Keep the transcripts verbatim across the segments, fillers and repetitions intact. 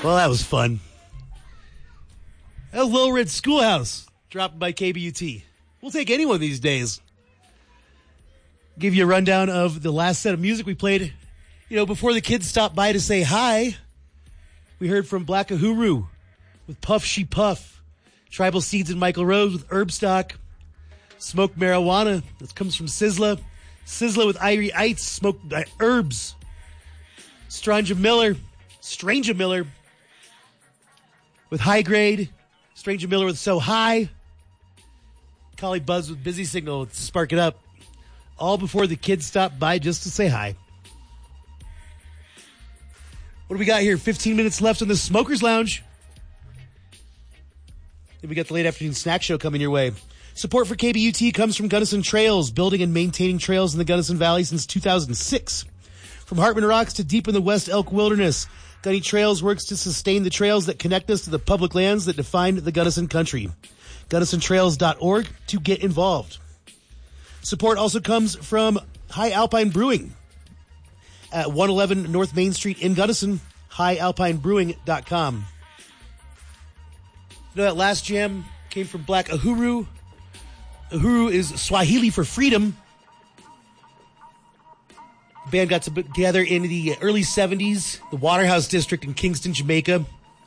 Well, that was fun. That was Little Red Schoolhouse, dropped by K B U T. We'll take anyone these days. Give you a rundown of the last set of music we played. You know, before the kids stopped by to say hi, we heard from Black Uhuru with Puff She Puff, Tribal Seeds and Michael Rose with Herb Stock, Smoked Marijuana, this comes from Sizzla, Sizzla with Irie Ites, Smoked uh, Herbs, Stranger Miller, Stranger Miller with High Grade, Stranger Miller with So High, Collie Buzz with Busy Signal with Spark It Up. All before the kids stopped by just to say hi. What do we got here? fifteen minutes left on the Smokers Lounge. Then we got the late afternoon snack show coming your way. Support for K B U T comes from Gunnison Trails, building and maintaining trails in the Gunnison Valley since two thousand six. From Hartman Rocks to deep in the West Elk Wilderness, Gunny Trails works to sustain the trails that connect us to the public lands that define the Gunnison country. Gunnison Trails dot org to get involved. Support also comes from High Alpine Brewing at one eleven North Main Street in Gunnison, high alpine brewing dot com. You know, that last jam came from Black Uhuru. Uhuru is Swahili for freedom. The band got together in the early seventies, the Waterhouse District in Kingston, Jamaica,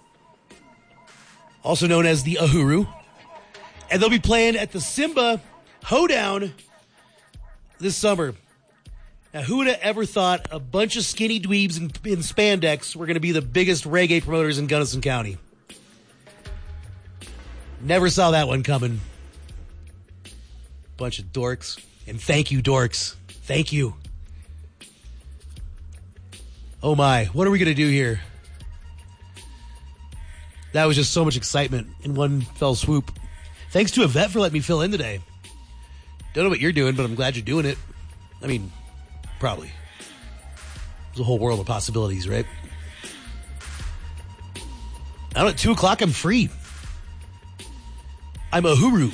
also known as the Uhuru. And they'll be playing at the Simba Hoedown this summer. Now, who would have ever thought a bunch of skinny dweebs in, in spandex were going to be the biggest reggae promoters in Gunnison County? Never saw that one coming. Bunch of dorks. And thank you, dorks. Thank you. Oh my, what are we going to do here? That was just so much excitement in one fell swoop. Thanks to Yvette for letting me fill in today. Don't know what you're doing, but I'm glad you're doing it. I mean, probably. There's a whole world of possibilities, right? I don't know, at two o'clock I'm free. I'm a Uhuru.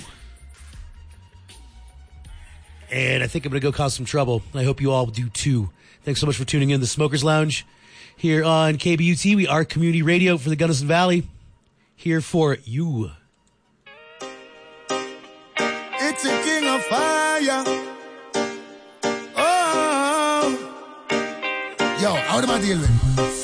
And I think I'm going to go cause some trouble. I hope you all do too. Thanks so much for tuning in to the Smokers Lounge here on K B U T. We are community radio for the Gunnison Valley. Here for you. It's a king of fire. Oh. Yo, how do I deal with it?